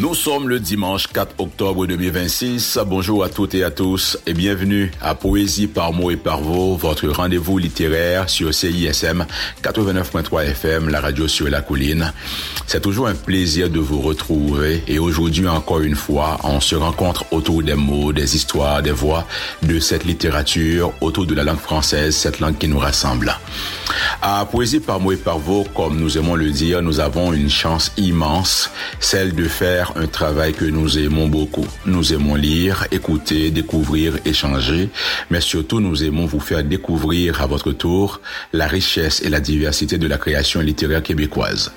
Nous sommes le dimanche 4 octobre 2026. Bonjour à toutes et à tous et bienvenue à Poésie par mots et par vous, votre rendez-vous littéraire sur CISM 89.3 FM, la radio sur la colline. C'est toujours un plaisir de vous retrouver et aujourd'hui encore une fois, on se rencontre autour des mots, des histoires, des voix de cette littérature, autour de la langue française, cette langue qui nous rassemble. À Poésie par mots et par vous, comme nous aimons le dire, nous avons une chance immense, celle de faire un travail que nous aimons beaucoup. Nous aimons lire, écouter, découvrir, échanger, mais surtout nous aimons vous faire découvrir à votre tour la richesse et la diversité de la création littéraire québécoise.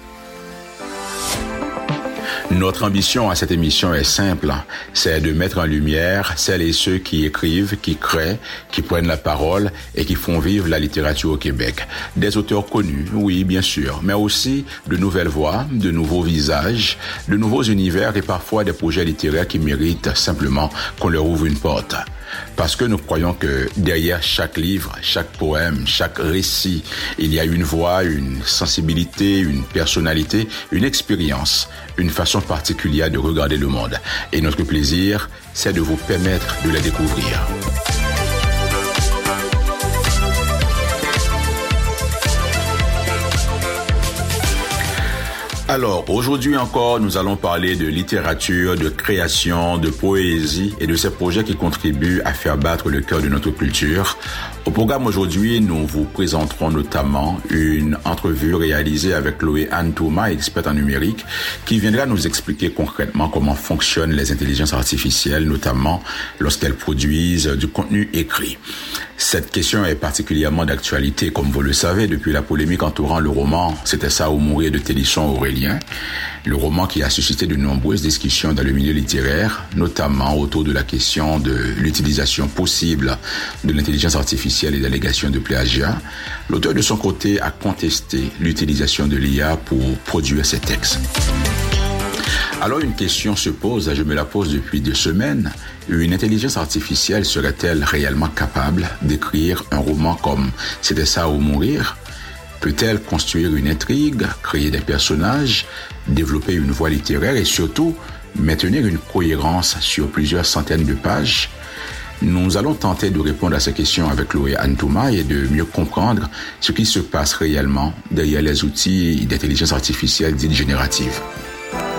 Notre ambition à cette émission est simple, c'est de mettre en lumière celles et ceux qui écrivent, qui créent, qui prennent la parole et qui font vivre la littérature au Québec. Des auteurs connus, oui, bien sûr, mais aussi de nouvelles voix, de nouveaux visages, de nouveaux univers et parfois des projets littéraires qui méritent simplement qu'on leur ouvre une porte. Parce que nous croyons que derrière chaque livre, chaque poème, chaque récit, il y a une voix, une sensibilité, une personnalité, une expérience, une façon particulière de regarder le monde. Et notre plaisir, c'est de vous permettre de la découvrir. Alors, aujourd'hui encore, nous allons parler de littérature, de création, de poésie et de ces projets qui contribuent à faire battre le cœur de notre culture. Au programme aujourd'hui, nous vous présenterons notamment une entrevue réalisée avec Chloé-Anne Thomas, experte en numérique, qui viendra nous expliquer concrètement comment fonctionnent les intelligences artificielles, notamment lorsqu'elles produisent du contenu écrit. Cette question est particulièrement d'actualité, comme vous le savez, depuis la polémique entourant le roman « C'était ça ou mourir » de Télisson-Aurélien. Le roman qui a suscité de nombreuses discussions dans le milieu littéraire, notamment autour de la question de l'utilisation possible de l'intelligence artificielle et d'allégations de plagiat. L'auteur de son côté a contesté l'utilisation de l'IA pour produire ses textes. Alors une question se pose, je me la pose depuis 2 semaines. Une intelligence artificielle serait-elle réellement capable d'écrire un roman comme « C'était ça ou mourir » ? Peut-elle construire une intrigue, créer des personnages, développer une voix littéraire et surtout maintenir une cohérence sur plusieurs centaines de pages ? Nous allons tenter de répondre à ces questions avec Chloé-Anne Thomas et de mieux comprendre ce qui se passe réellement derrière les outils d'intelligence artificielle dite générative.